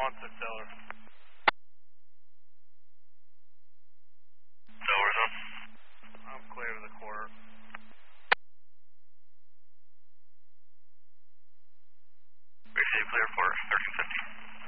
to Stellar. Stellar's up. I'm clear to the quarter. Receive clear for 1350.